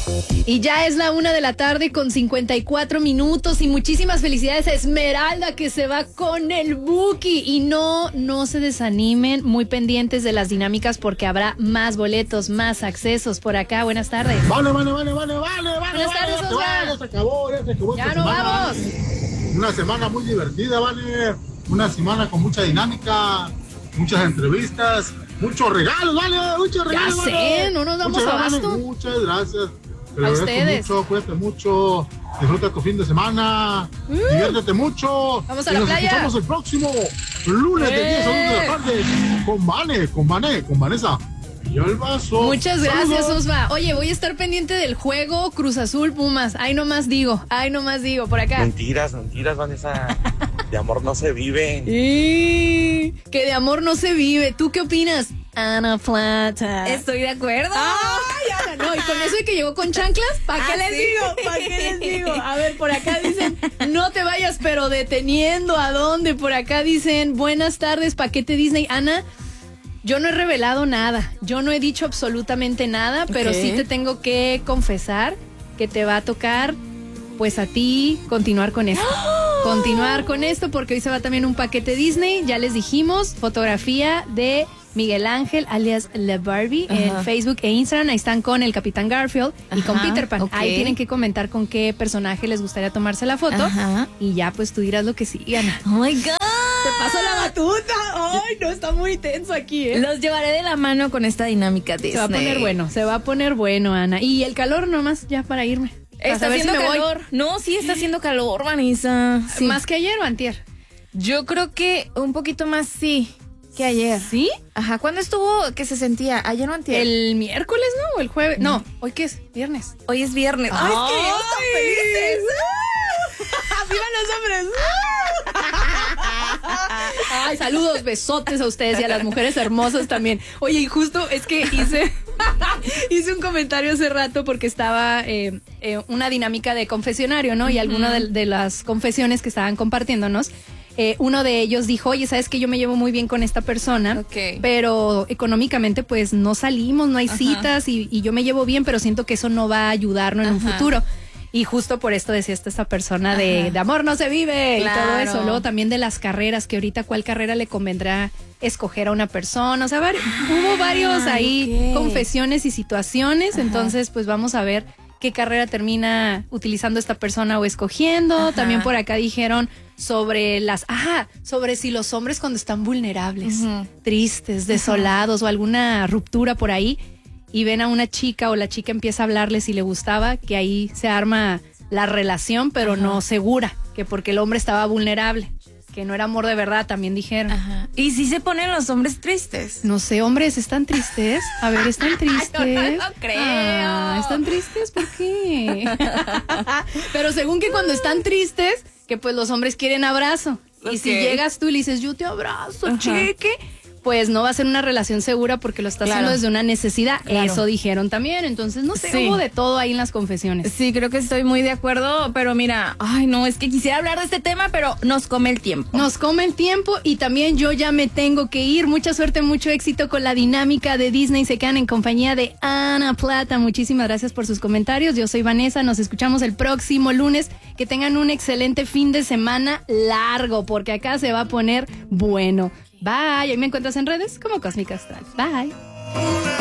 Y ya es la 1:54 p.m. y muchísimas felicidades a Esmeralda que se va con el Buki. Y no se desanimen, muy pendientes de las dinámicas porque habrá más boletos, más accesos por acá. Buenas tardes. Vale. Buenas tardes, Oscar. Ya se acabó. Ya nos vamos. Una semana muy divertida, Vale. Una semana con mucha dinámica, muchas entrevistas, muchos regalos, Vale. Muchos regalos. Ya sé, no nos damos abasto. Muchas gracias. A ustedes. Mucho, cuídate mucho, disfruta tu fin de semana, diviértete mucho. Vamos a la playa. Nos escuchamos el próximo lunes de 10 a 1 de la tarde con Vanessa y el vaso. Muchas gracias, ¡Saludos! Osva. Oye, voy a estar pendiente del juego Cruz Azul Pumas. Ahí nomás digo, por acá. Mentiras, Vanessa. De amor no se vive. Y que de amor no se vive. ¿Tú qué opinas, Ana Plata? Estoy de acuerdo. Ay, Ana, no, y con eso de que llegó con chanclas, ¿para qué les sí. digo? ¿Para qué les digo? A ver, por acá dicen, no te vayas, pero deteniendo, ¿a dónde? Por acá dicen, buenas tardes, paquete Disney. Ana, yo no he revelado nada, yo no he dicho absolutamente nada, pero sí te tengo que confesar que te va a tocar, pues a ti, continuar con esto. Continuar con esto porque hoy se va también un paquete Disney, ya les dijimos, fotografía de Miguel Ángel, alias La Barbie, en Facebook e Instagram. Ahí están con el Capitán Garfield y con Peter Pan. Okay. Ahí tienen que comentar con qué personaje les gustaría tomarse la foto. Y ya pues tú dirás lo que sigan. Oh my God. Te paso la batuta. Ay, no, está muy tenso aquí, ¿eh? Los llevaré de la mano con esta dinámica Disney. Se va a poner bueno, Ana. Y el calor nomás, ya para irme. Está haciendo calor. No, sí está haciendo calor, Vanessa. Sí. ¿Más que ayer o antier? Yo creo que un poquito más sí que ayer. ¿Sí? Ajá, ¿cuándo estuvo que se sentía? ¿Ayer o antier? ¿El miércoles, no? ¿O el jueves? No, ¿hoy qué es? ¿Viernes? Hoy es viernes. ¡Ay, es que ellos están felices! ¡Vivan los hombres! Ay, saludos, besotes a ustedes y a las mujeres hermosas también. Oye, y justo es que hice un comentario hace rato porque estaba una dinámica de confesionario, ¿no? Y alguna de las confesiones que estaban compartiéndonos, uno de ellos dijo, oye, ¿sabes que yo me llevo muy bien con esta persona? Pero económicamente pues no salimos, no hay citas y yo me llevo bien, pero siento que eso no va a ayudarnos en un futuro. Y justo por esto decía esta persona de amor no se vive, claro, y todo eso. Luego también de las carreras, que ahorita cuál carrera le convendrá escoger a una persona. O sea, hubo varios ahí confesiones y situaciones. Entonces, pues vamos a ver qué carrera termina utilizando esta persona o escogiendo. También por acá dijeron sobre sobre si los hombres cuando están vulnerables, tristes, desolados o alguna ruptura por ahí, y ven a una chica o la chica empieza a hablarle si le gustaba, que ahí se arma la relación, pero no segura, que porque el hombre estaba vulnerable, que no era amor de verdad, también dijeron. ¿Y si se ponen los hombres tristes? No sé, hombres, ¿están tristes? A ver, ¿están tristes? No lo creo. ¿Están tristes? ¿Por qué? Pero según que cuando están tristes, que pues los hombres quieren abrazo. Y si llegas tú y le dices, yo te abrazo, cheque, pues no va a ser una relación segura porque lo está haciendo desde una necesidad. Eso dijeron también. Entonces, no sé, hubo de todo ahí en las confesiones. Sí, creo que estoy muy de acuerdo, pero mira, ay no, es que quisiera hablar de este tema, pero nos come el tiempo. Nos come el tiempo y también yo ya me tengo que ir. Mucha suerte, mucho éxito con la dinámica de Disney. Se quedan en compañía de Ana Plata. Muchísimas gracias por sus comentarios. Yo soy Vanessa, nos escuchamos el próximo lunes. Que tengan un excelente fin de semana largo, porque acá se va a poner bueno. Bye. Ahí me encuentras en redes como Cósmica Astral. Bye.